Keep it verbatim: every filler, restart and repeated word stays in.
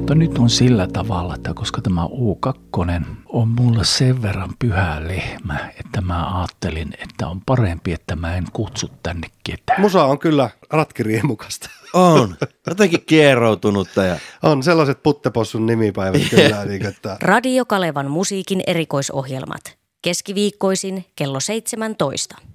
Mutta nyt on sillä tavalla, että koska tämä U kaksi on mulle sen verran pyhä lehmä, että mä ajattelin, että on parempi, että mä en kutsu tänne ketään. Musa on kyllä ratkiriemukasta. On. Jotenkin kieroutunutta. Ja... On sellaiset Puttepossun nimipäivät kyllä. Niin, että... Radio Kalevan musiikin erikoisohjelmat. Keskiviikkoisin kello seitsemäntoista.